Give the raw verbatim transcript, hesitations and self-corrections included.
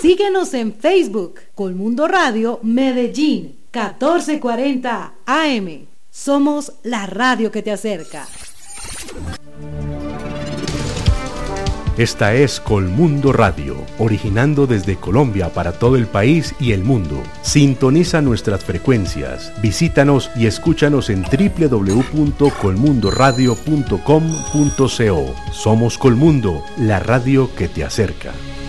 Síguenos en Facebook, Colmundo Radio Medellín, catorce cuarenta A M. Somos la radio que te acerca. Esta es Colmundo Radio, originando desde Colombia para todo el país y el mundo. Sintoniza nuestras frecuencias, visítanos y escúchanos en doble u doble u doble u punto colmundo radio punto com punto co. Somos Colmundo, la radio que te acerca.